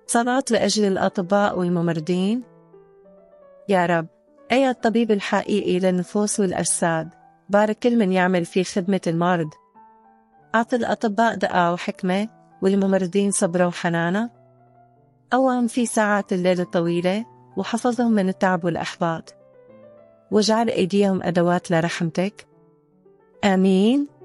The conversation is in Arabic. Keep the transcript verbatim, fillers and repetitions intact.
صلاة لأجل الأطباء والممرضين. يا رب، أي الطبيب الحقيقي للنفوس والأجساد، بارك كل من يعمل في خدمة المرض. أعطي الأطباء دقة وحكمة والممرضين صبرا وحنانا. قوهم في ساعات الليل الطويلة وحفظهم من التعب والإحباط، واجعل أيديهم أدوات لرحمتك. آمين.